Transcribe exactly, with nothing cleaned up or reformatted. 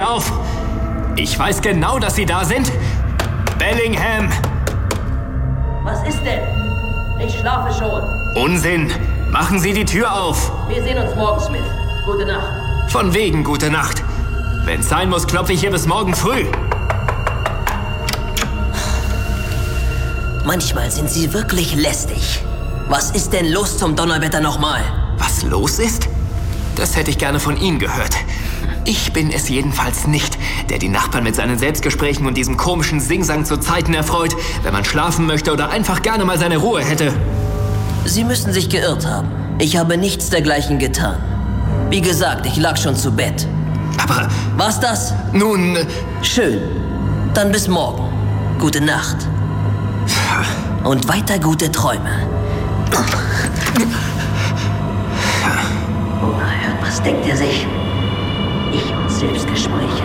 auf! Ich weiß genau, dass Sie da sind! Bellingham! Was ist denn? Ich schlafe schon. Unsinn! Machen Sie die Tür auf! Wir sehen uns morgen, Smith. Gute Nacht. Von wegen gute Nacht. Wenn's sein muss, klopfe ich hier bis morgen früh. Manchmal sind Sie wirklich lästig. Was ist denn los zum Donnerwetter nochmal? Was los ist? Das hätte ich gerne von Ihnen gehört. Ich bin es jedenfalls nicht, der die Nachbarn mit seinen Selbstgesprächen und diesem komischen Singsang zu Zeiten erfreut, wenn man schlafen möchte oder einfach gerne mal seine Ruhe hätte. Sie müssen sich geirrt haben. Ich habe nichts dergleichen getan. Wie gesagt, ich lag schon zu Bett. Aber... War's das? Nun... Schön. Dann bis morgen. Gute Nacht. Und weiter gute Träume. Unerhört, was denkt er sich? Ich und Selbstgespräche.